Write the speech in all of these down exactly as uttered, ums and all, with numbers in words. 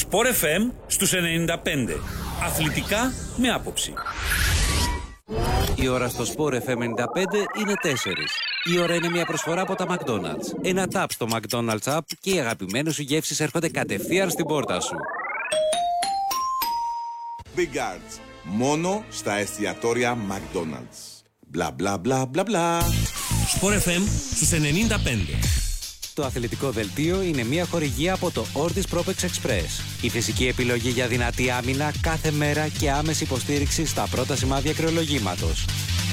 Sport εφ εμ στους ενενήντα πέντε. Αθλητικά με άποψη. Η ώρα στο Sport εφ εμ ενενήντα πέντε είναι τέσσερις. Η ώρα είναι μια προσφορά από τα McDonald's. Ένα tap στο McDonald's App και οι αγαπημένες σου γεύσεις έρχονται κατευθείαν στην πόρτα σου. Big Arts. Μόνο στα εστιατόρια McDonald's. Μπλα μπλα μπλα μπλα μπλα. Sport εφ εμ στους ενενήντα πέντε. Το αθλητικό δελτίο είναι μια χορηγία από το Ordis Propex Express. Η φυσική επιλογή για δυνατή άμυνα κάθε μέρα και άμεση υποστήριξη στα πρώτα σημάδια κρυολογήματος.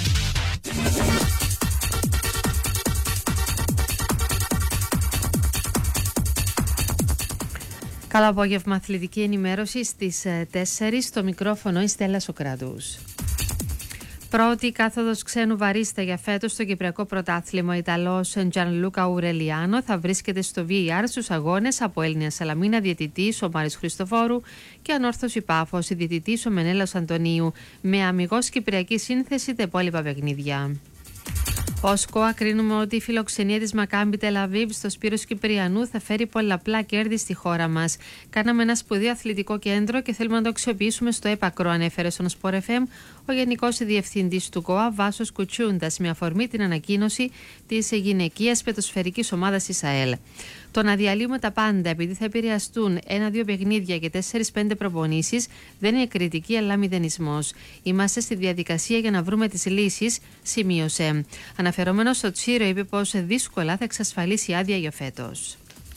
Καλό απόγευμα, αθλητική ενημέρωση στις τέσσερις, στο μικρόφωνο η Στέλλα Σοκράτους. Πρώτη κάθοδος ξένου βαρίστα για φέτος στο Κυπριακό Πρωτάθλημα. Ο Ιταλός Τζανλούκα Ουρελιάνο θα βρίσκεται στο βι αρ στους αγώνες από Έλληνα Σαλαμίνα διαιτητής ο Μάρης Χριστοφόρου και Ανόρθωση Πάφος η διαιτητής ο Μενέλαος Αντωνίου, με αμιγώς κυπριακή σύνθεση τα υπόλοιπα παιχνίδια. Ως ΚΟΑ κρίνουμε ότι η φιλοξενία της Μακάμπι Τελαβίβ στο Σπύρος Κυπριανού θα φέρει πολλαπλά κέρδη στη χώρα μας. Κάναμε ένα σπουδαίο αθλητικό κέντρο και θέλουμε να το αξιοποιήσουμε στο έπακρο, ανέφερε στον Sport εφ εμ ο Γενικός Διευθυντής του ΚΟΑ Βάσος Κουτσούντας, με αφορμή την ανακοίνωση της γυναικείας πετοσφαιρικής ομάδας της ΑΕΛ. Το να διαλύουμε τα πάντα επειδή θα επηρεαστούν ένα-δύο παιχνίδια και τέσσερις-πέντε προπονήσεις δεν είναι κριτική αλλά μηδενισμός. Είμαστε στη διαδικασία για να βρούμε τις λύσεις, σημείωσε. Αναφερόμενος στο Τσίρο, είπε πως δύσκολα θα εξασφαλίσει άδεια για φέτος.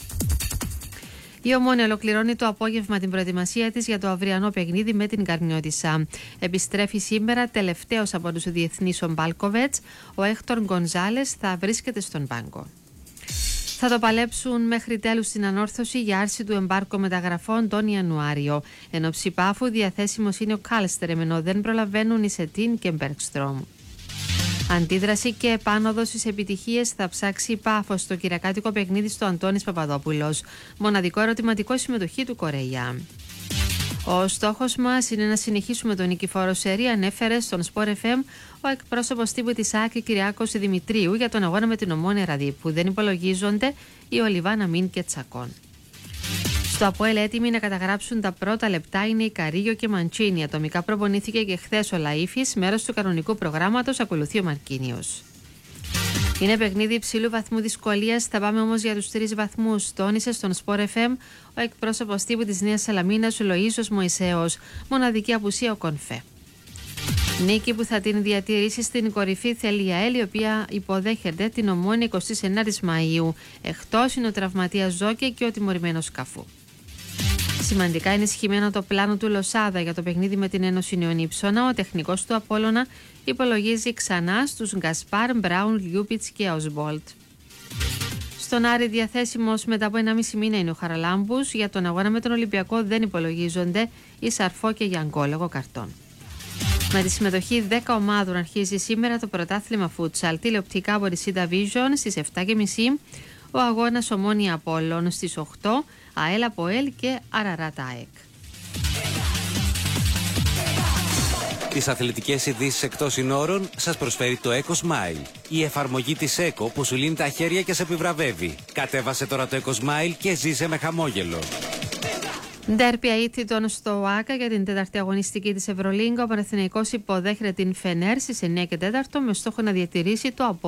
Η Ομόνοια ολοκληρώνει το απόγευμα την προετοιμασία της για το αυριανό παιχνίδι με την Καρνιώτισσα. Επιστρέφει σήμερα τελευταίος από τους διεθνείς ο Μπάλκοβετς. Ο Έκτορ Γκονζάλες θα βρίσκεται στον πάγκο. Θα το παλέψουν μέχρι τέλους στην Ανόρθωση για άρση του εμπάρκου μεταγραφών τον Ιανουάριο. Ενώ ψηπάφου διαθέσιμος είναι ο Κάλστερεμ, ενώ δεν προλαβαίνουν η Σετίν και Μπέρκστρομ. Αντίδραση και επάνωδο στις επιτυχίες θα ψάξει η Πάφος στο κυριακάτικο παιχνίδι στο Αντώνης Παπαδόπουλος. Μοναδικό ερωτηματικό η συμμετοχή του Κορεϊά. Ο στόχος μας είναι να συνεχίσουμε τον Νικηφόρο Σερί, ανέφερε στον Sport εφ εμ ο εκπρόσωπος τύπου της ΑΚ Κυριάκος Δημητρίου για τον αγώνα με την Ομόνοια Ραδί, που δεν υπολογίζονται οι Ολιβάνα Μίν και Τσακών. Στο ΑΠΟΕΛ έτοιμοι να καταγράψουν τα πρώτα λεπτά είναι η Καρίγιο και Μαντσίνη. Ατομικά προπονήθηκε και χθες ο Λαΐφης, μέρος του κανονικού προγράμματος, ακολουθεί ο Μαρκίνιος. Είναι παιχνίδι υψηλού βαθμού δυσκολίας, θα πάμε όμως για τους τρεις βαθμούς, τόνισε στον Sport εφ εμ ο εκπρόσωπος τύπου της Νέας Σαλαμίνας, ο Λοΐζος Μωυσέος. Μοναδική απουσία ο Κονφέ. Νίκη που θα την διατηρήσει στην κορυφή θέλει η ΑΕΛ, η οποία υποδέχεται την Ομόνοια εικοστή ενάτη Μαΐου. Εκτός είναι ο τραυματίας Ζόκε και ο τιμωρημένος Καφού. Σημαντικά ενισχυμένο το πλάνο του Λοσάδα για το παιχνίδι με την Ένωση Νέων Υψώνα. Ο τεχνικός του Απόλλωνα υπολογίζει ξανά στους Γκασπάρ, Μπράουν, Λιούπιτς και Οσμπόλτ. Στον Άρη διαθέσιμος μετά από ένα μισή μήνα είναι ο Χαραλάμπους. Για τον αγώνα με τον Ολυμπιακό δεν υπολογίζονται η Σαρφό και Γιανγκό λόγω καρτών. Με τη συμμετοχή δέκα ομάδων αρχίζει σήμερα το πρωτάθλημα φούτσαλ. Τηλεοπτικά από τη Σίντα Vision στις επτά και μισή. Ο αγώνας Ομόνοια Απόλλων στις οκτώ, ΑΕΛ ΑΠΟΕΛ και Αραράτα ΑΕΚ. Τις αθλητικές ειδήσεις εκτός συνόρων σας προσφέρει το EcoSmile, η εφαρμογή της Eco που σου λύνει τα χέρια και σε επιβραβεύει. Κατέβασε τώρα το EcoSmile και ζήσε με χαμόγελο. Ντέρπι αίτητον στο ΟΑΚΑ για την τέταρτη αγωνιστική της Ευρωλίγκα. Ο Παναθηναϊκός υποδέχεται την Φενέρ στις εννιά και τέσσερα με στόχο να διατηρήσει το απόδοση